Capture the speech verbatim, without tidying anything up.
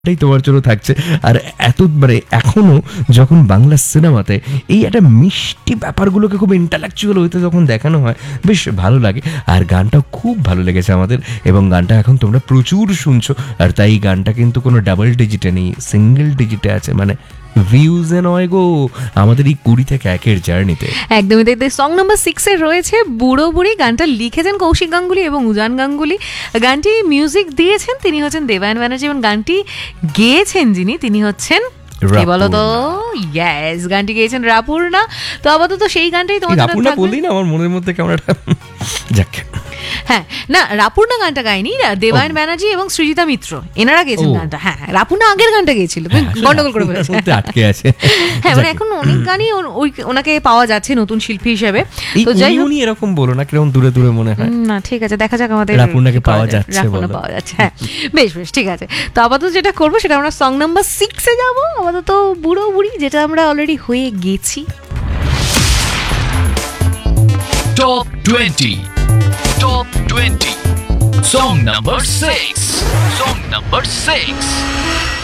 এটাই তোমার জন্য থাকছে। আর এত মানে এখনো যখন বাংলা সিনেমাতে এই একটা মিষ্টি ব্যাপারগুলোকে খুব ইন্টালেকচুয়াল হইতে যখন দেখানো হয় বেশ ভালো লাগে। আর গানটাও খুব ভালো লেগেছে আমাদের, এবং গানটা এখন তোমরা প্রচুর শুনছো। আর তাই এই গানটা কিন্তু কোনো ডাবল ডিজিটে নেই, সিঙ্গেল ডিজিটে আছে, মানে ভিউজে নয় গো, আমাদের এই কুড়ি থেকে একের জার্নিতে। একদমই তাই। সং নাম্বার সিক্সে রয়েছে বুড়ো বুড়ি। গানটা লিখেছেন কৌশিক গাঙ্গুলি এবং উজান গাঙ্গুলি। গানটি মিউজিক দিয়েছেন তিনি হচ্ছেন দেবায়ন ব্যানার্জি, এবং গানটি গেয়েছেন যিনি তিনি হচ্ছেন কি বলো তো, ইয়েস, গানটি গেয়েছেন রাপুর্ণা। তো আপাতত সেই গানটাই তোমার জন্য রাপুর্ণা বললেই না আমার মনের মধ্যে কেমন একটা যাক। হ্যাঁ, না রাপুর্ণা গানটা গায়নি, দেবায়ন ব্যানার্জি এবং সৃজিতা মিত্র এনারা গেয়েছেন গানটা। হ্যাঁ, রাপুর্ণা আগের গানটা গেয়েছিল, গন্ডগোল করে বলেছে, আটকে আছে। হ্যাঁ, মানে এখন অনেক গানই ওই ওনাকে পাওয়া যাচ্ছে নতুন শিল্পী হিসেবে। তো যাই হোক, এরকম বলো না, কিরকম দূরে দূরে মনে হয়। না ঠিক আছে, দেখা যাক আমাদের রাপুর্ণাকে পাওয়া যাচ্ছে, রাপুর্ণা পাওয়া যাচ্ছে। হ্যাঁ, বেশ বেশ ঠিক আছে। তো আপাতত যেটা করবো সেটা আমরা সং নাম্বার সিক্সে যাবো। আপাতত বুড়ো বুড়ি, যেটা আমরা অলরেডি হয়ে গেছি। Top twenty. Top twenty. Song number six. Song number six.